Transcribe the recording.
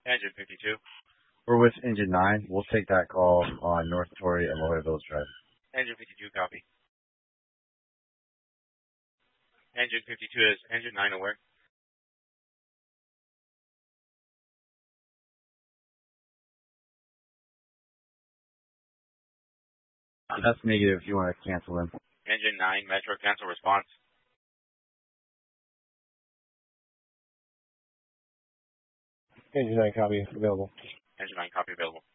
Engine 52. We're with Engine 9. We'll take that call on North Torrey and La Jolla Village Drive. Engine 52, copy. Engine 52 is Engine 9 aware. That's negative if you want to cancel them. Engine 9, Metro, cancel response. Engine 9, copy, available. Engine 9, copy, available.